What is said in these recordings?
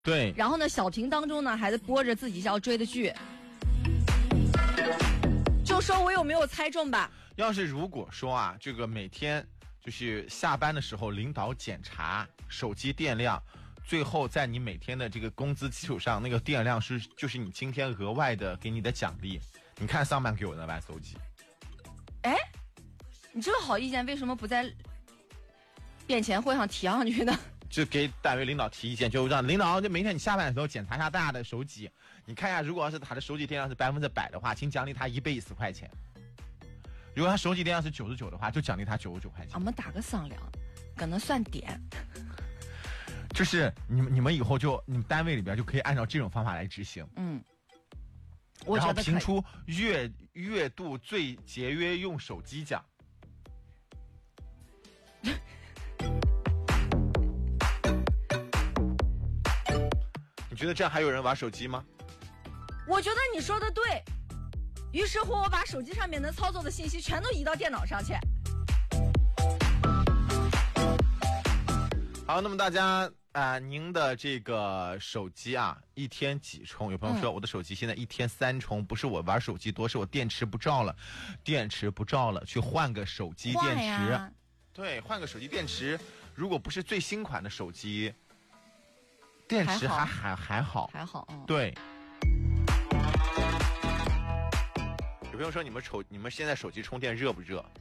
对， 然后呢，小屏当中呢还播着自己要追的剧。就说我有没有猜中吧？ 要是如果说啊，这个每天就是下班的时候，领导检查手机电量，最后在你每天的这个工资基础上，那个电量就是你今天额外的给你的奖励。你看上班给我的玩手机。 哎，你这个好意见为什么不在便前会上提上去呢？ 就给单位领导提意见，就让领导就每天你下班的时候检查一下大家的手机，你看一下，如果要是他的手机电量是100%的话，请奖励他110块钱；如果他手机电量是99的话，就奖励他99块钱。 我们打个商量，可能算点。 就是你们以后你们单位里边就可以按照这种方法来执行。 我觉得然后评出月度最节约用手机奖。你觉得这样还有人玩手机吗？ 我觉得你说的对。于是乎，我把手机上面能操作的信息全都移到电脑上去。 好，那么大家您的这个手机啊，一天几充？有朋友说我的手机现在一天3充，不是我玩手机多，是我电池不照了，去换个手机电池。对，换个手机电池，如果不是最新款的手机，电池还好。对。有朋友说你们现在手机充电热不热？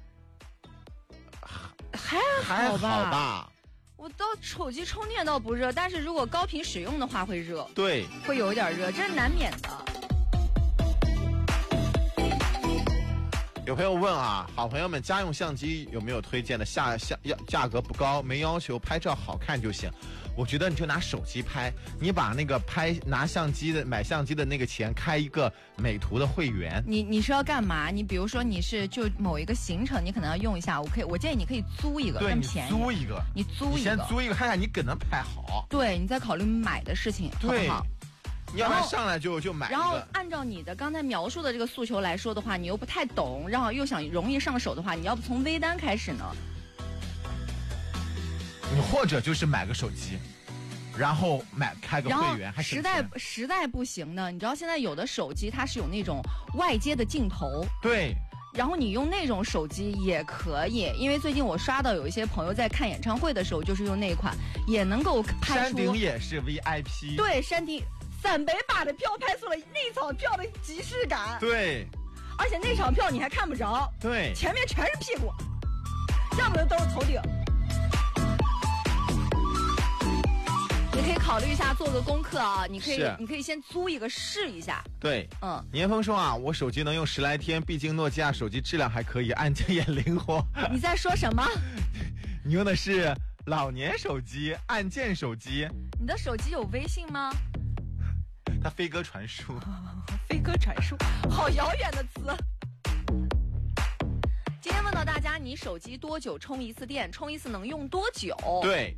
还好吧。 我到手机充电倒不热，但是如果高频使用的话会热。 对， 会有一点热，这是难免的。 有朋友问啊，好朋友们，家用相机有没有推荐的？价格不高，没要求，拍照好看就行。我觉得你就拿手机拍，你把那个买相机的那个钱开一个美图的会员。 你是要干嘛？你比如说你是就某一个行程，你可能要用一下，我建议你可以租一个， 对， 更便宜。你先租一个，看看你可能拍好。 对，你再考虑买的事情，好不好？ 你要不然上来就买一个。 然后按照你的刚才描述的这个诉求来说的话，你又不太懂，然后又想容易上手的话，你要不从微单开始呢？ 你或者就是买个手机，然后开个会员，还实在不行呢，你知道现在有的手机它是有那种外接的镜头。 对。 然后你用那种手机也可以，因为最近我刷到有一些朋友在看演唱会的时候，就是用那款，也能够拍出。 山顶也是 VIP。 对，山顶300把的票拍出了那场票的即视感。 对。 而且那场票你还看不着。 对。 前面全是屁股，要不然都是头顶。你可以考虑一下，做个功课啊！你可以先租一个试一下。 对，年峰说啊，我手机能用10来天，毕竟诺基亚手机质量还可以，按键也灵活。 你在说什么？ 你用的是老年手机，按键手机。 你的手机有微信吗？ 它飞鸽传书。 飞鸽传书，好遥远的词。今天问到大家，你手机多久充一次电？充一次能用多久？ 对，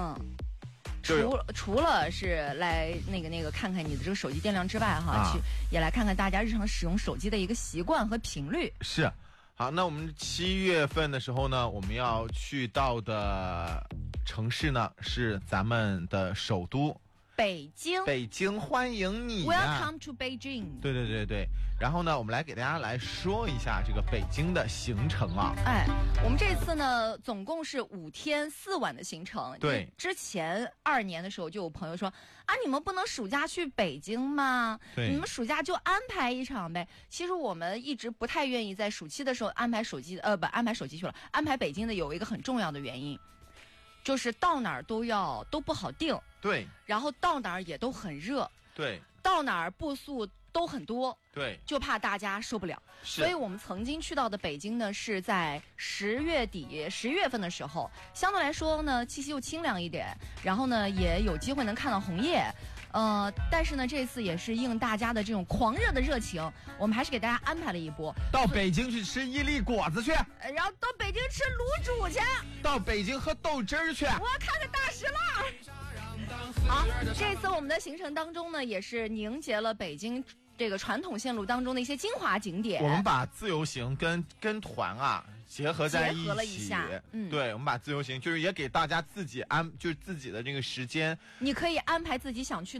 除了是来那个看看你的这个手机电量之外哈，也来看看大家日常使用手机的一个习惯和频率。 是，好，那我们7月份的时候呢，我们要去到的城市呢是咱们的首都北京。 北京欢迎你 ，Welcome to Beijing。 对。然后呢，我们来给大家来说一下这个北京的行程啊。 我们这次呢，总共是5天4晚的行程。 对， 之前2年的时候就有朋友说啊，你们不能暑假去北京吗？ 对， 你们暑假就安排一场呗。其实我们一直不太愿意在暑期的时候安排手机去了，安排北京的有一个很重要的原因，就是到哪儿都不好定。 对， 然后到哪儿也都很热。 对， 到哪儿步速都很多。 对， 就怕大家受不了。所以我们曾经去到的北京呢，是在10月底11月份的时候，相对来说呢气息又清凉一点，然后呢也有机会能看到红叶。但是呢这次也是应大家的这种狂热的热情，我们还是给大家安排了一波到北京去吃伊利果子去， 然后到北京吃卤煮去， 到北京喝豆汁儿去，我要看看大石蜡。好，这次我们的行程当中呢，也是凝结了北京这个传统线路当中的一些精华景点。 我们把自由行跟团啊结合在一起， 结合了一下， 对，我们把自由行就是也给大家自己就是自己的这个时间， 你可以安排自己想去